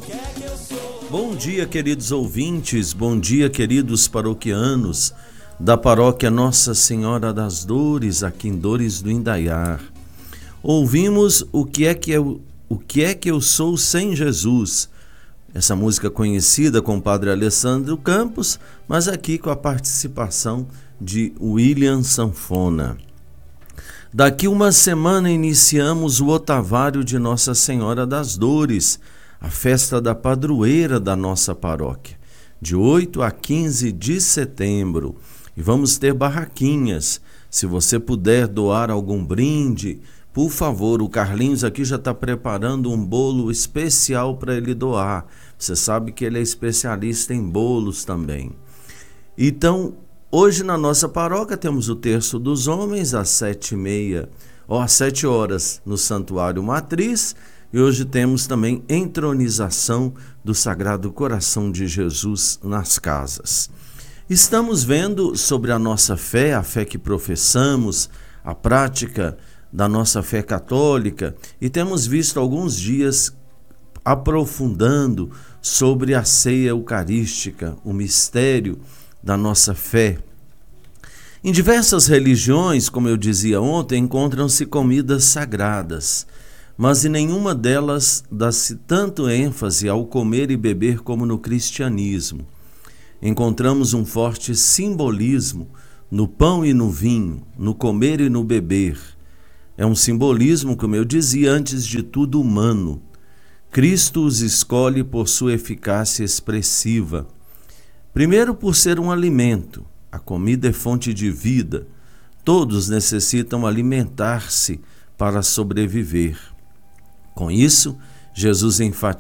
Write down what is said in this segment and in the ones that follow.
Bom dia, queridos ouvintes, bom dia, queridos paroquianos da paróquia Nossa Senhora das Dores, aqui em Dores do Indaiar. Ouvimos o que é que eu sou sem Jesus. Essa música conhecida com o padre Alessandro Campos, mas aqui com a participação de William Sanfona. Daqui uma semana iniciamos o otavário de Nossa Senhora das Dores, a festa da padroeira da nossa paróquia, de 8 a 15 de setembro. E vamos ter barraquinhas. Se você puder doar algum brinde, por favor, o Carlinhos aqui já está preparando um bolo especial para ele doar. Você sabe que ele é especialista em bolos também. Então, hoje na nossa paróquia temos o Terço dos Homens às 7h30, às 7 horas no Santuário Matriz. E hoje temos também entronização do Sagrado Coração de Jesus nas casas. Estamos vendo sobre a nossa fé, a fé que professamos, a prática da nossa fé católica, e temos visto alguns dias aprofundando sobre a ceia eucarística, o mistério da nossa fé. Em diversas religiões, como eu dizia ontem, encontram-se comidas sagradas, mas em nenhuma delas dá-se tanto ênfase ao comer e beber como no cristianismo. Encontramos um forte simbolismo no pão e no vinho, no comer e no beber. É um simbolismo, como eu dizia, antes de tudo humano. Cristo os escolhe por sua eficácia expressiva. Primeiro, por ser um alimento. A comida é fonte de vida. Todos necessitam alimentar-se para sobreviver. Com isso, Jesus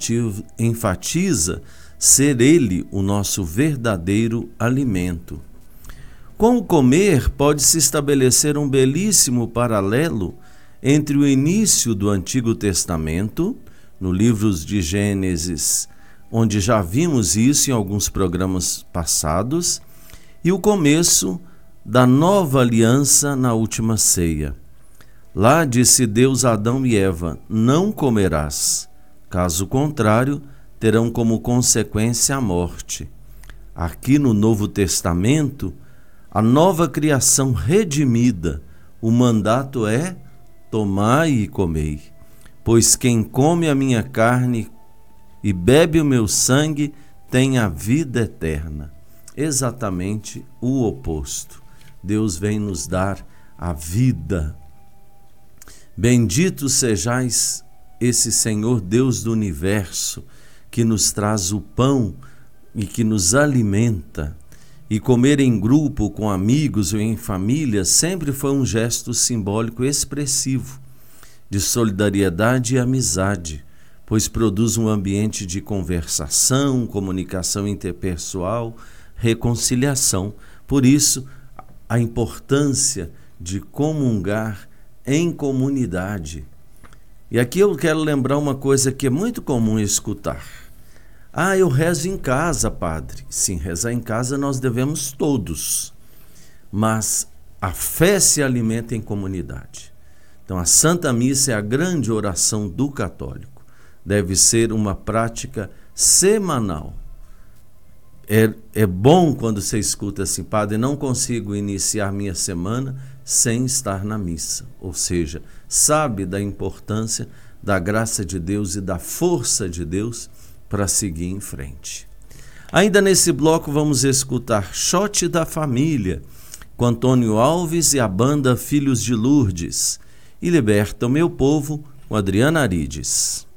enfatiza ser Ele o nosso verdadeiro alimento. Com o comer, pode-se estabelecer um belíssimo paralelo entre o início do Antigo Testamento, no livro de Gênesis, onde já vimos isso em alguns programas passados, e o começo da nova aliança na última ceia. Lá disse Deus a Adão e Eva: não comerás, caso contrário, terão como consequência a morte. Aqui no Novo Testamento, a nova criação redimida, o mandato é: tomai e comei, pois quem come a minha carne e bebe o meu sangue tem a vida eterna. Exatamente o oposto. Deus vem nos dar a vida. Bendito sejais esse Senhor Deus do universo, que nos traz o pão e que nos alimenta. E comer em grupo, com amigos ou em família, sempre foi um gesto simbólico expressivo de solidariedade e amizade, pois produz um ambiente de conversação, comunicação interpessoal, reconciliação. Por isso, a importância de comungar em comunidade. E aqui eu quero lembrar uma coisa que é muito comum escutar. Eu rezo em casa, padre. Sim, rezar em casa nós devemos todos. Mas a fé se alimenta em comunidade. Então a Santa Missa é a grande oração do católico. Deve ser uma prática semanal. É bom quando você escuta assim: padre, não consigo iniciar minha semana sem estar na missa. Ou seja, sabe da importância da graça de Deus e da força de Deus para seguir em frente. Ainda nesse bloco vamos escutar Shot da Família, com Antônio Alves e a banda Filhos de Lourdes, e Liberta o Meu Povo, com Adriana Arides.